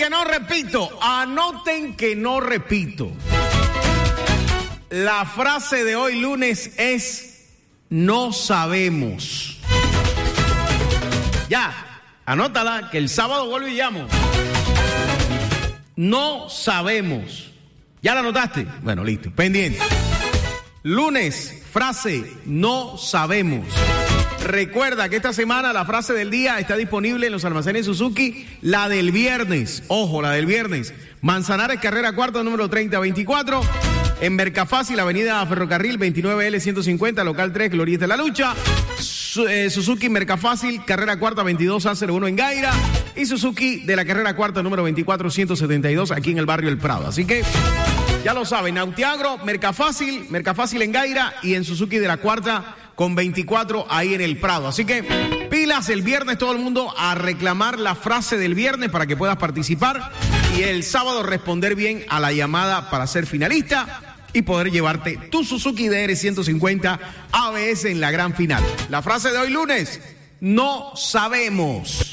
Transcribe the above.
que no repito. Anoten que no repito. La frase de hoy lunes es: no sabemos. Ya, anótala, que el sábado vuelvo y llamo. No sabemos. ¿Ya la anotaste? Bueno, listo, pendiente. Lunes, frase: no sabemos. Recuerda que esta semana la frase del día está disponible en los almacenes Suzuki. La del viernes, ojo, la del viernes. Manzanares, carrera cuarta, número 3024. En Mercafácil, avenida Ferrocarril, 29L 150, local 3, Glorieta de la Lucha. Suzuki Mercafácil, carrera cuarta, 22A01 en Gaira. Y Suzuki de la carrera cuarta, número 24172, aquí en el barrio El Prado. Así que ya lo saben, Nautiagro, Mercafácil en Gaira y en Suzuki de la cuarta con 24 ahí en el Prado. Así que pilas, el viernes todo el mundo a reclamar la frase del viernes para que puedas participar y el sábado responder bien a la llamada para ser finalista y poder llevarte tu Suzuki DR150 ABS en la gran final. La frase de hoy lunes: no sabemos.